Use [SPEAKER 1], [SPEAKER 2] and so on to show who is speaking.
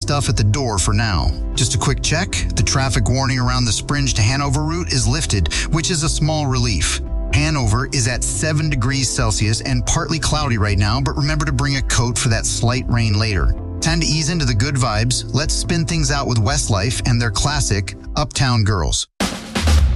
[SPEAKER 1] stuff at the door for now. Just a quick check, the traffic warning around the Springe to Hanover route is lifted, which is a small relief. Hanover is at 7 degrees Celsius and partly cloudy right now, but remember to bring a coat for that slight rain later. Time to ease into the good vibes. Let's spin things out with Westlife and their classic Uptown Girls.